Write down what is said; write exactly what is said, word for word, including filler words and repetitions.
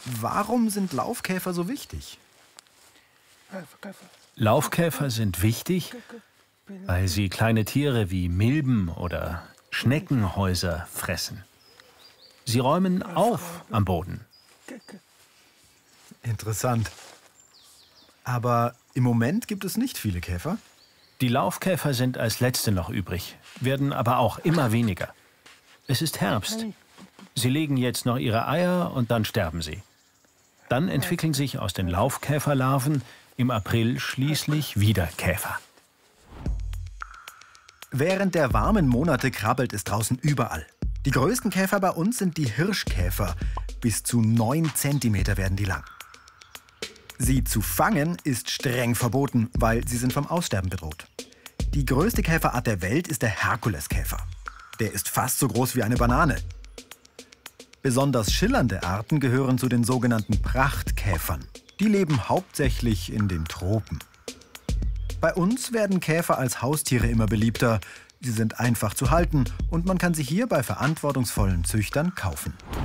Warum sind Laufkäfer so wichtig? Laufkäfer sind wichtig, weil sie kleine Tiere wie Milben oder Schneckenhäuser fressen. Sie räumen auf am Boden. Interessant. Aber im Moment gibt es nicht viele Käfer? Die Laufkäfer sind als letzte noch übrig, werden aber auch immer weniger. Es ist Herbst. Sie legen jetzt noch ihre Eier und dann sterben sie. Dann entwickeln sich aus den Laufkäferlarven im April schließlich wieder Käfer. Während der warmen Monate krabbelt es draußen überall. Die größten Käfer bei uns sind die Hirschkäfer. Bis zu neun Zentimeter werden die lang. Sie zu fangen ist streng verboten, weil sie sind vom Aussterben bedroht. Die größte Käferart der Welt ist der Herkuleskäfer. Der ist fast so groß wie eine Banane. Besonders schillernde Arten gehören zu den sogenannten Prachtkäfern. Die leben hauptsächlich in den Tropen. Bei uns werden Käfer als Haustiere immer beliebter. Sie sind einfach zu halten und man kann sie hier bei verantwortungsvollen Züchtern kaufen.